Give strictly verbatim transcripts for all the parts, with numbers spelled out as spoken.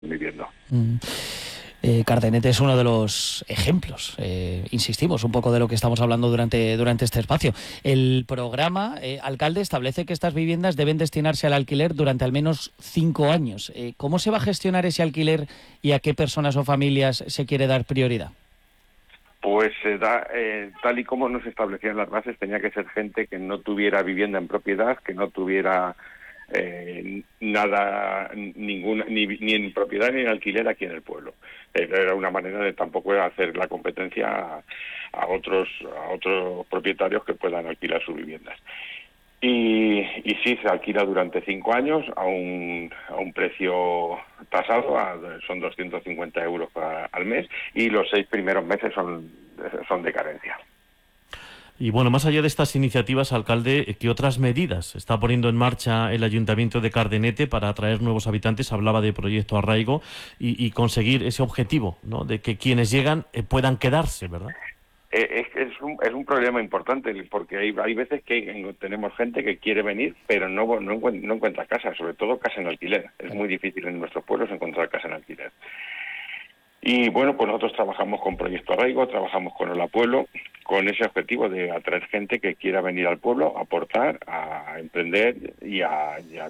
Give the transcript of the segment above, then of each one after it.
viviendo. Mm. Eh, Cardenete es uno de los ejemplos, eh, insistimos, un poco de lo que estamos hablando durante, durante este espacio. El programa, eh, alcalde, establece que estas viviendas deben destinarse al alquiler durante al menos cinco años. Eh, ¿Cómo se va a gestionar ese alquiler y a qué personas o familias se quiere dar prioridad? Pues eh, da, eh, tal y como nos establecían las bases, tenía que ser gente que no tuviera vivienda en propiedad, que no tuviera eh, nada, ninguna, ni, ni en propiedad ni en alquiler aquí en el pueblo. Eh, era una manera de tampoco hacer la competencia a, a otros a otros propietarios que puedan alquilar sus viviendas. Y, y sí, se alquila durante cinco años a un, a un precio tasado, a, son doscientos cincuenta euros para, al mes, y los seis primeros meses son, son de carencia. Y bueno, más allá de estas iniciativas, alcalde, ¿qué otras medidas está poniendo en marcha el Ayuntamiento de Cardenete para atraer nuevos habitantes? Hablaba de Proyecto Arraigo y, y conseguir ese objetivo, ¿no?, de que quienes llegan eh, puedan quedarse, ¿verdad? Es, es, un, es un problema importante, porque hay, hay veces que tenemos gente que quiere venir, pero no, no, encuentra, no encuentra casa, sobre todo casa en alquiler. Es muy difícil en nuestros pueblos encontrar casa en alquiler. Y bueno, pues nosotros trabajamos con Proyecto Arraigo, trabajamos con Hola Pueblo, con ese objetivo de atraer gente que quiera venir al pueblo, a aportar, a emprender y a, y a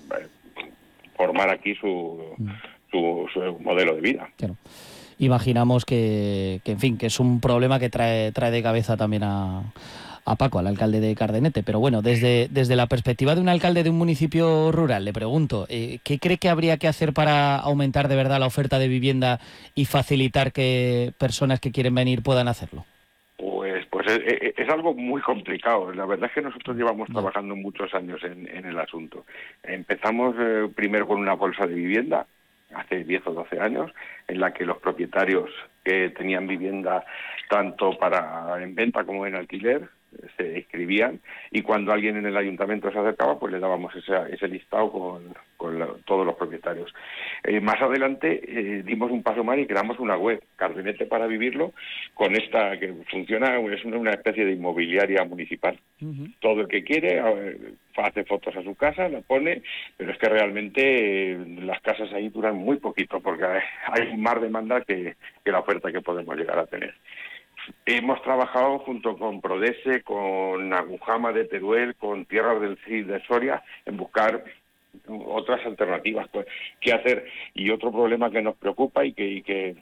formar aquí su, su, su modelo de vida. Claro. Imaginamos que, que, en fin, que es un problema que trae, trae de cabeza también a, a Paco, al alcalde de Cardenete. Pero bueno, desde, desde la perspectiva de un alcalde de un municipio rural, le pregunto, eh, ¿qué cree que habría que hacer para aumentar de verdad la oferta de vivienda y facilitar que personas que quieren venir puedan hacerlo? Pues, pues es, es algo muy complicado. La verdad es que nosotros llevamos no. trabajando muchos años en, en el asunto. Empezamos eh, primero con una bolsa de vivienda, hace diez o doce años, en la que los propietarios que tenían vivienda tanto para en venta como en alquiler se inscribían, y cuando alguien en el ayuntamiento se acercaba, pues le dábamos ese, ese listado con, con la, todos los propietarios. Eh, más adelante eh, dimos un paso más y creamos una web, Cardenete para Vivirlo, con esta que funciona, es una, una especie de inmobiliaria municipal. Uh-huh. Todo el que quiere eh, hace fotos a su casa, la pone, pero es que realmente eh, las casas ahí duran muy poquito, porque hay, hay más demanda que, que la oferta que podemos llegar a tener. Hemos trabajado junto con Prodese, con Agujama de Teruel, con Tierras del Cid de Soria, en buscar otras alternativas, pues, qué hacer. Y otro problema que nos preocupa y que, y que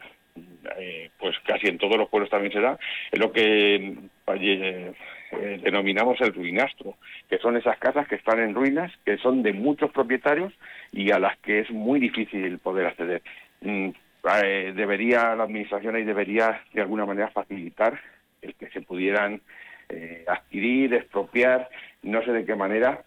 eh, pues casi en todos los pueblos también se da, es lo que eh, eh, denominamos el ruinastro, que son esas casas que están en ruinas, que son de muchos propietarios y a las que es muy difícil poder acceder. Mm, Eh, debería la administración ahí debería de alguna manera facilitar el que se pudieran eh, adquirir, expropiar, no sé de qué manera,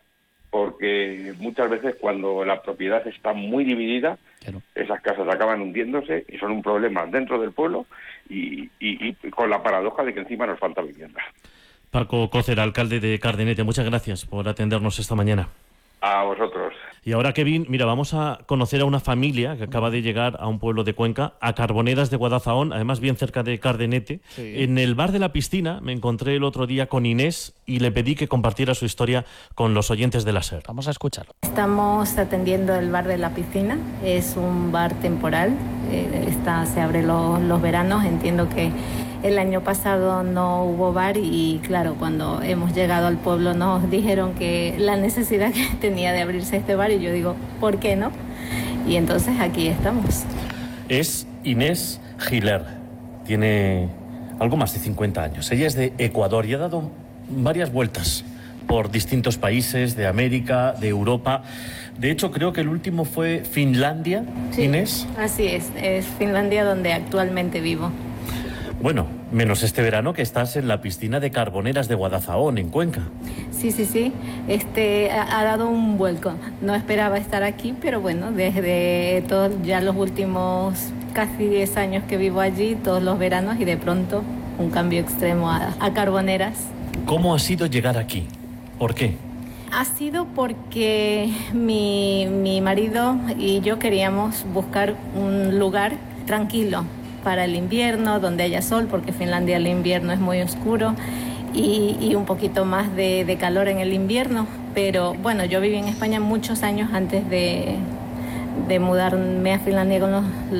porque muchas veces cuando la propiedad está muy dividida, claro, esas casas acaban hundiéndose y son un problema dentro del pueblo y, y, y con la paradoja de que encima nos falta vivienda. Paco Cócer, alcalde de Cardenete, muchas gracias por atendernos esta mañana. A vosotros. Y ahora, Kevin, mira, vamos a conocer a una familia que acaba de llegar a un pueblo de Cuenca, a Carboneras de Guadalajara, además bien cerca de Cardenete. Sí. En el bar de la piscina me encontré el otro día con Inés y le pedí que compartiera su historia con los oyentes de la SER. Vamos a escucharlo. Estamos atendiendo el bar de la piscina, es un bar temporal, eh, está, se abre lo, los veranos, entiendo que el año pasado no hubo bar y claro, cuando hemos llegado al pueblo nos dijeron que la necesidad que tenía de abrirse este bar y yo digo, ¿por qué no? Y entonces aquí estamos. Es Inés Giler, tiene algo más de cincuenta años. Ella es de Ecuador y ha dado varias vueltas por distintos países de América, de Europa. De hecho, creo que el último fue Finlandia, sí, Inés. Así es, es Finlandia donde actualmente vivo. Bueno, menos este verano que estás en la piscina de Carboneras de Guadalajara, en Cuenca. Sí, sí, sí. Este ha, ha dado un vuelco. No esperaba estar aquí, pero bueno, desde todos ya los últimos casi diez años que vivo allí, todos los veranos, y de pronto un cambio extremo a, a Carboneras. ¿Cómo ha sido llegar aquí? ¿Por qué? Ha sido porque mi, mi marido y yo queríamos buscar un lugar tranquilo para el invierno, donde haya sol, porque Finlandia el invierno es muy oscuro, y, y un poquito más de, de calor en el invierno. Pero bueno, yo viví en España muchos años antes de, de mudarme a Finlandia con los